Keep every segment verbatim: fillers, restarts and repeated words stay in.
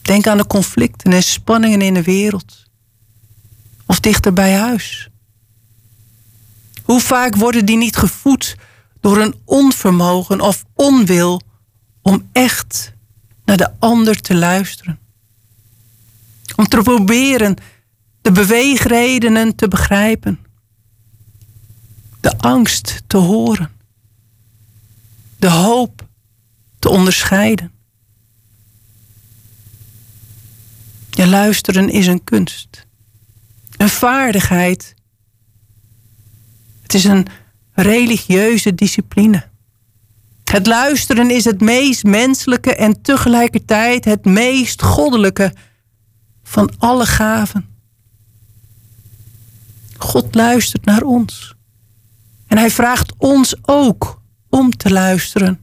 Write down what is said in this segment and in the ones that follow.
Denk aan de conflicten en spanningen in de wereld. Of dichter bij huis. Hoe vaak worden die niet gevoed door een onvermogen of onwil om echt naar de ander te luisteren. Om te proberen de beweegredenen te begrijpen. De angst te horen. De hoop te onderscheiden. Ja, luisteren is een kunst. Een vaardigheid. Het is een religieuze discipline. Het luisteren is het meest menselijke en tegelijkertijd het meest goddelijke van alle gaven. God luistert naar ons. En hij vraagt ons ook om te luisteren.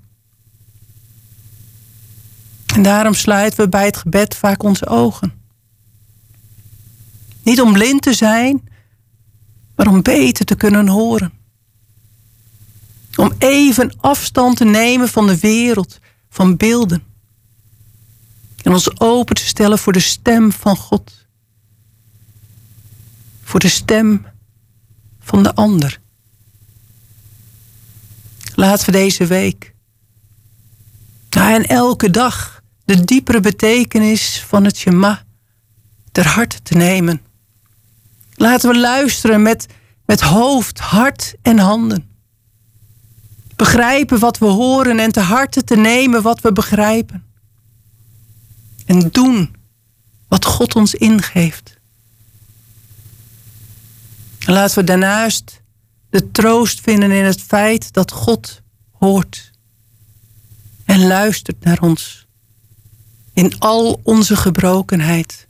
En daarom sluiten we bij het gebed vaak onze ogen. Niet om blind te zijn, maar om beter te kunnen horen. Om even afstand te nemen van de wereld, van beelden. En ons open te stellen voor de stem van God. Voor de stem van de ander. Laten we deze week, ja, en elke dag, de diepere betekenis van het Shema ter harte te nemen. Laten we luisteren met, met hoofd, hart en handen. Begrijpen wat we horen en te harte te nemen wat we begrijpen. En doen wat God ons ingeeft. En laten we daarnaast de troost vinden in het feit dat God hoort. En luistert naar ons. In al onze gebrokenheid.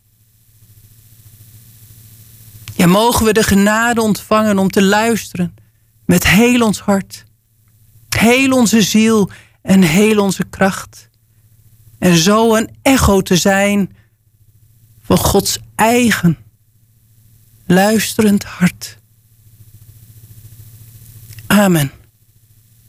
Ja, mogen we de genade ontvangen om te luisteren met heel ons hart. Heel onze ziel en heel onze kracht. En zo een echo te zijn van Gods eigen luisterend hart. Amen.